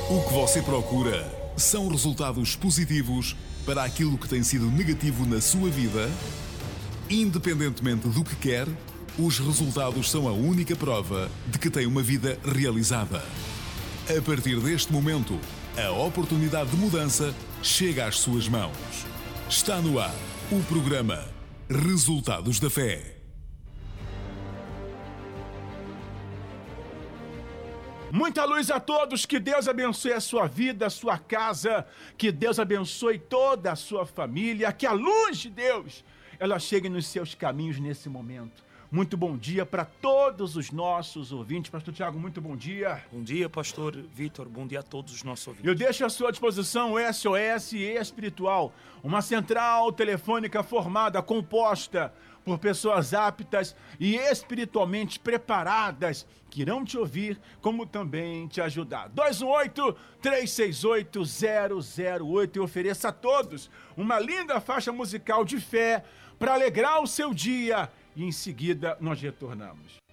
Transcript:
O que você procura são resultados positivos para aquilo que tem sido negativo na sua vida? Independentemente do que quer, os resultados são a única prova de que tem uma vida realizada. A partir deste momento, a oportunidade de mudança chega às suas mãos. Está no ar o programa Resultados da Fé. Muita luz a todos, que Deus abençoe a sua vida, a sua casa, que Deus abençoe toda a sua família, que a luz de Deus, ela chegue nos seus caminhos nesse momento. Muito bom dia para todos os nossos ouvintes. Pastor Tiago, muito bom dia. Bom dia, Pastor Vitor. Bom dia a todos os nossos ouvintes. Eu deixo à sua disposição o SOS Espiritual, uma central telefônica formada, composta por pessoas aptas e espiritualmente preparadas, que irão te ouvir, como também te ajudar. 218-368-008, e ofereça a todos uma linda faixa musical de fé para alegrar o seu dia. E em seguida nós retornamos.